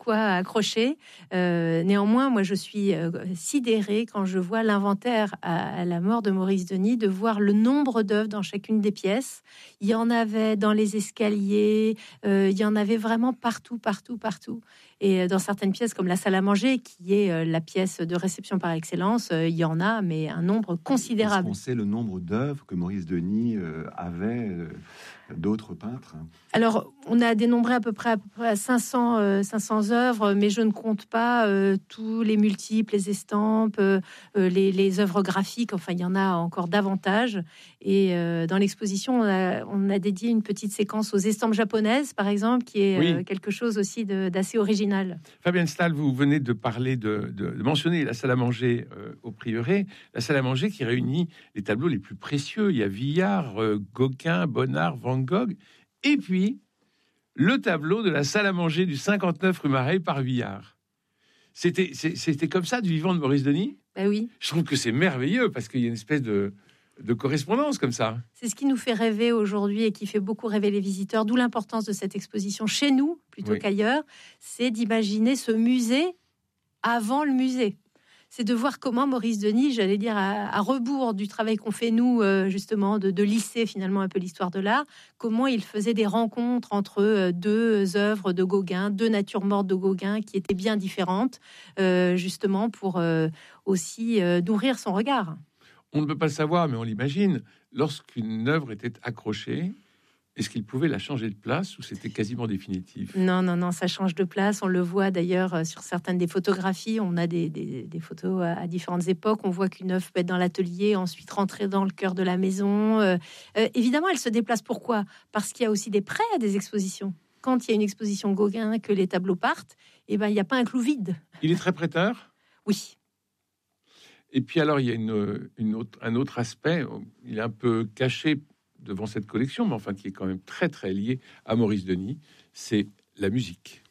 quoi accrocher. Néanmoins, moi, je suis sidérée quand je vois l'inventaire à la mort de Maurice Denis, de voir le nombre d'œuvres dans chacune des pièces. Il y en avait dans les escaliers, il y en avait vraiment partout. Et dans certaines pièces, comme la salle à manger, qui est la pièce de réception par excellence, il y en a, mais un nombre considérable. Est-ce qu'on sait le nombre d'œuvres que Maurice Denis avait d'autres peintres? Alors, on a dénombré à peu près 500 œuvres, mais je ne compte pas tous les multiples, les estampes, les œuvres graphiques. Enfin, il y en a encore davantage. Et dans l'exposition, on a dédié une petite séquence aux estampes japonaises, par exemple, qui est quelque chose aussi d'assez original. Fabienne Stahl, vous venez de parler, de mentionner la salle à manger au Prieuré, la salle à manger qui réunit les tableaux les plus précieux. Il y a Vuillard, Gauquin, Bonnard, Van Gogh, et puis le tableau de la salle à manger du 59 rue Marais par Vuillard. C'était comme ça du vivant de Maurice Denis. Ben oui. Je trouve que c'est merveilleux parce qu'il y a une espèce de correspondance comme ça. C'est ce qui nous fait rêver aujourd'hui et qui fait beaucoup rêver les visiteurs, d'où l'importance de cette exposition chez nous plutôt qu'ailleurs, c'est d'imaginer ce musée avant le musée. C'est de voir comment Maurice Denis, j'allais dire à rebours du travail qu'on fait nous, justement, de lisser finalement un peu l'histoire de l'art, comment il faisait des rencontres entre deux œuvres de Gauguin, deux natures mortes de Gauguin qui étaient bien différentes, justement pour aussi nourrir son regard. On ne peut pas le savoir, mais on l'imagine. Lorsqu'une œuvre était accrochée, est-ce qu'il pouvait la changer de place ou c'était quasiment définitif? Non, ça change de place. On le voit d'ailleurs sur certaines des photographies. On a des photos à différentes époques. On voit qu'une œuvre peut être dans l'atelier, ensuite rentrer dans le cœur de la maison. Évidemment, elle se déplace. Pourquoi? Parce qu'il y a aussi des prêts à des expositions. Quand il y a une exposition Gauguin, que les tableaux partent, il n'y a pas un clou vide. Il est très prêteur? Oui. Et puis alors, il y a un autre aspect. Il est un peu caché devant cette collection, mais enfin qui est quand même très très lié à Maurice Denis, c'est la musique.